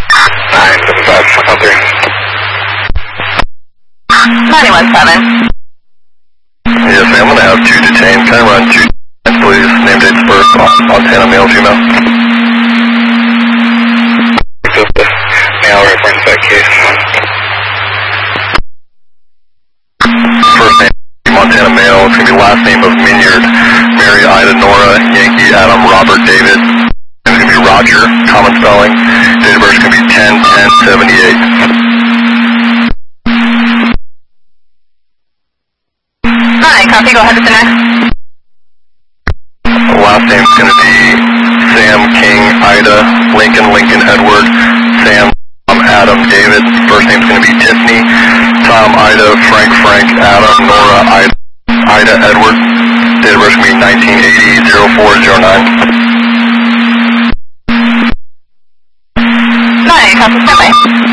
917. Yes, ma'am. I'm going to have 2 detained. Can I run 2 detained, please? Name, date, birth, Montana, male, female. Male reference that case. First name, Montana, male. It's going to be last name of Minyard. Mary, Ida, Nora, Yankee, Adam, Robert, David. It's going to be Roger, common spelling. Date of birth is going to be 10/10/78. Hi, copy. Go ahead with the next. Last name is going to be Sam, King, Ida, Lincoln, Edward, Sam, Tom, Adam, David. First name is going to be Tiffany, Tom, Ida, Frank, Adam, Nora, Ida, Edward. Date of birth is going to be 1980-0409. Hi, copy. Stand by.